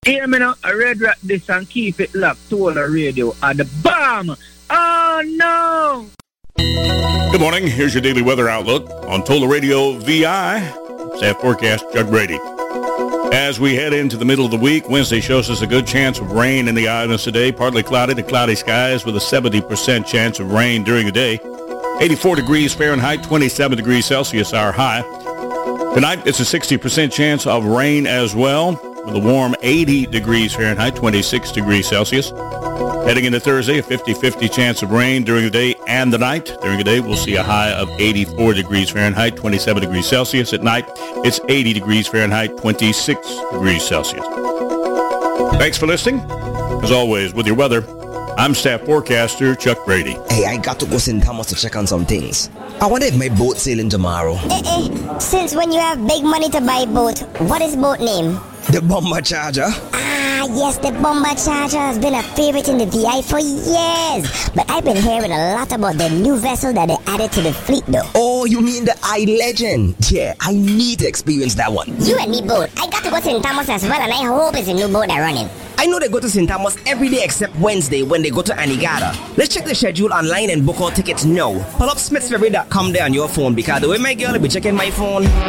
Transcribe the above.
Hear me now, I red rat this and keep it locked to all the radio at the bomb. Oh no! Good morning. Here's your daily weather outlook on Tola Radio VI. Staff forecast, Chuck Brady. As we head into the middle of the week, Wednesday shows us a good chance of rain in the islands today. Partly cloudy to cloudy skies with a 70% chance of rain during the day. 84 degrees Fahrenheit, 27 degrees Celsius our high. Tonight, it's a 60% chance of rain as well, with a warm 80 degrees Fahrenheit, 26 degrees Celsius. Heading into Thursday, a 50-50 chance of rain during the day and the night. During the day, we'll see a high of 84 degrees Fahrenheit, 27 degrees Celsius. At night, it's 80 degrees Fahrenheit, 26 degrees Celsius. Thanks for listening. As always, with your weather, I'm staff forecaster Chuck Brady. Hey, I got to go St. Thomas to check on some things. I wonder if my boat's sailing tomorrow. Since when you have big money to buy boat, what is boat name? The Bomber Charger. Ah, yes, the Bomber Charger has been a favorite in the VI for years. But I've been hearing a lot about the new vessel that they added to the fleet, though. Oh, you mean the I-Legend? Yeah, I need to experience that one. You and me both. I got to go to St. Thomas as well, and I hope it's a new boat they're running. I know they go to St. Thomas every day except Wednesday when they go to Anegada. Let's check the schedule online and book our tickets now. Pull up smithsferry.com there on your phone because the way my girl will be checking my phone.